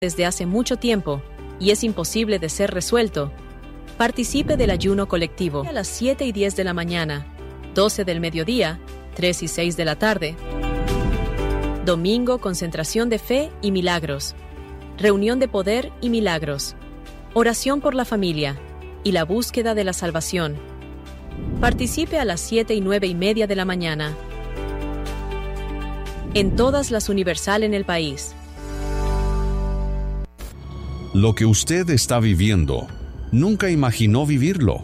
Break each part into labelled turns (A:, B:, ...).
A: desde hace mucho tiempo y es imposible de ser resuelto, participe del ayuno colectivo a las 7:10 de la mañana, 12 del mediodía, 3 y 6 de la tarde. Domingo, concentración de fe y milagros. Reunión de poder y milagros. Oración por la familia y la búsqueda de la salvación. Participe a las 7 y 9:30 de la mañana. En todas las Universal en el país.
B: Lo que usted está viviendo, nunca imaginó vivirlo.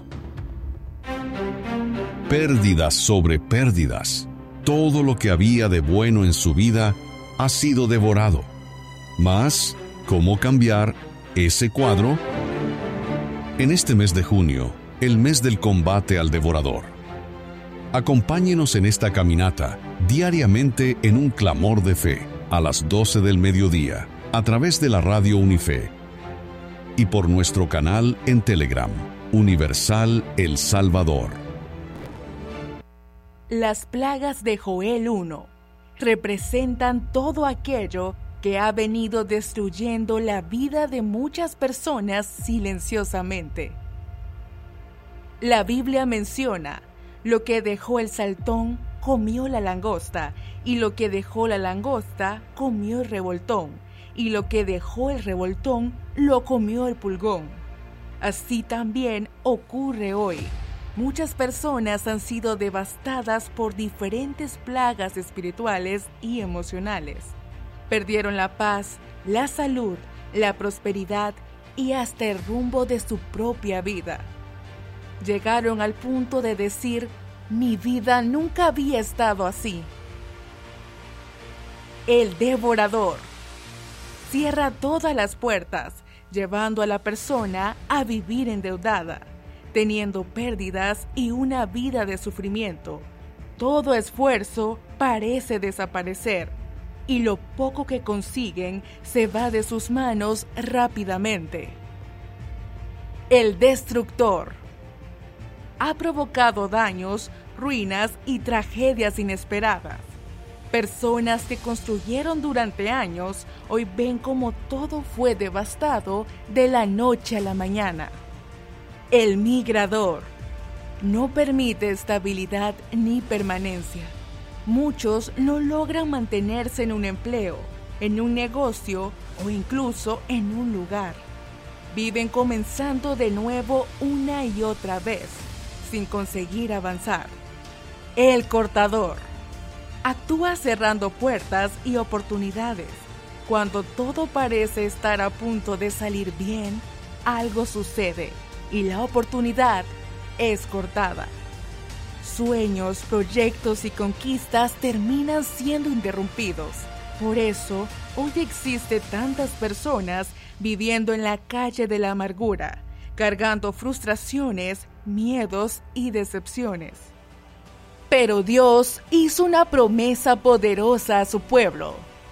B: Pérdidas sobre pérdidas. Todo lo que había de bueno en su vida ha sido devorado. Mas, ¿cómo cambiar ese cuadro? En este mes de junio, el mes del combate al devorador. Acompáñenos en esta caminata diariamente en un clamor de fe a las 12 del mediodía a través de la radio Unife y por nuestro canal en Telegram, Universal El Salvador.
C: Las plagas de Joel 1 representan todo aquello que ha venido destruyendo la vida de muchas personas silenciosamente. La Biblia menciona: lo que dejó el saltón, comió la langosta, y lo que dejó la langosta, comió el revoltón, y lo que dejó el revoltón, lo comió el pulgón. Así también ocurre hoy. Muchas personas han sido devastadas por diferentes plagas espirituales y emocionales. Perdieron la paz, la salud, la prosperidad y hasta el rumbo de su propia vida. Llegaron al punto de decir: mi vida nunca había estado así. El devorador cierra todas las puertas, llevando a la persona a vivir endeudada, teniendo pérdidas y una vida de sufrimiento. Todo esfuerzo parece desaparecer y lo poco que consiguen se va de sus manos rápidamente. El destructor ha provocado daños, ruinas y tragedias inesperadas. Personas que construyeron durante años hoy ven como todo fue devastado de la noche a la mañana. El migrador no permite estabilidad ni permanencia. Muchos no logran mantenerse en un empleo, en un negocio o incluso en un lugar. Viven comenzando de nuevo una y otra vez, sin conseguir avanzar. El cortador actúa cerrando puertas y oportunidades. Cuando todo parece estar a punto de salir bien, algo sucede y la oportunidad es cortada. Sueños, proyectos y conquistas terminan siendo interrumpidos. Por eso, hoy existe tantas personas viviendo en la calle de la amargura, cargando frustraciones, miedos y decepciones. Pero Dios hizo una promesa poderosa a su pueblo: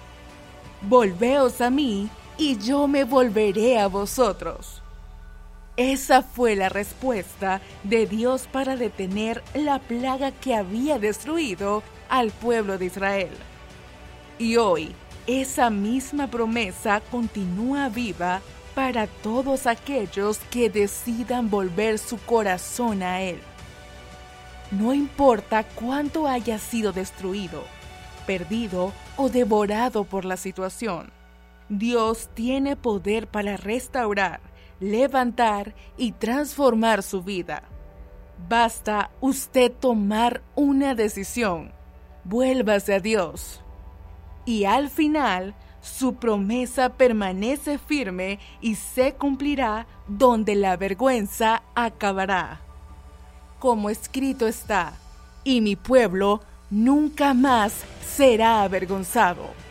C: volveos a mí y yo me volveré a vosotros. Esa fue la respuesta de Dios para detener la plaga que había destruido al pueblo de Israel. Y hoy, esa misma promesa continúa viva para todos aquellos que decidan volver su corazón a Él. No importa cuánto haya sido destruido, perdido o devorado por la situación, Dios tiene poder para restaurar, levantar y transformar su vida. Basta usted tomar una decisión. Vuélvase a Dios. Y al final, su promesa permanece firme y se cumplirá donde la vergüenza acabará. Como escrito está: y mi pueblo nunca más será avergonzado.